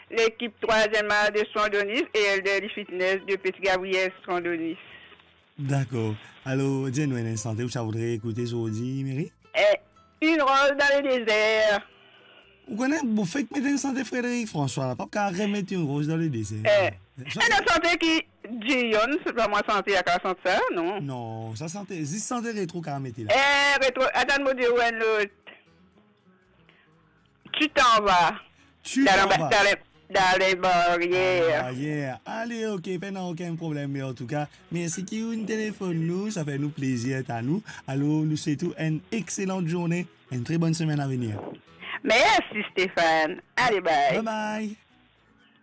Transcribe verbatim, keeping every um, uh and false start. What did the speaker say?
l'équipe troisième A de Sondonis et Elder Fitness de Petit Gabriel Sondonis. D'accord. Alors, dis-nous un instant, où ça voudrait écouter aujourd'hui, Mary? Eh, une rose dans le désert. Vous connaissez, vous faites mettre une santé Frédéric François, pas qu'à remettre une rose dans le désert. Eh, et la santé qui dit, c'est pas moi santé à la santé ça, non? Non, ça santé, juste santé rétro qu'à mettre là. Eh, rétro, attends-moi de où est l'autre. Tu t'en vas. Tu dans t'en la, vas. Dans les, dans les barrières. Ah, yeah. Allez, ok, pas aucun problème, mais en tout cas, merci qui vous téléphone nous, ça fait nous plaisir à nous. Alors, nous souhaitons une excellente journée, une très bonne semaine à venir. Merci Stéphane. Allez, bye. Bye bye.